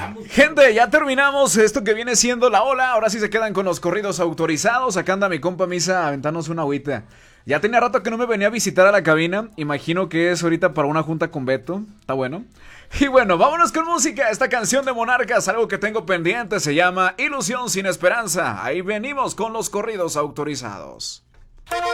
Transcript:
Gente, ya terminamos esto que viene siendo la ola. Ahora sí se quedan con los corridos autorizados. Acá anda mi compa Misa a aventarnos una agüita. Ya tenía rato que no me venía a visitar a la cabina. Imagino que es ahorita para una junta con Beto. Está bueno. Y bueno, vámonos con música. Esta canción de Monarcas, algo que tengo pendiente, se llama Ilusión sin Esperanza. Ahí venimos con los corridos autorizados.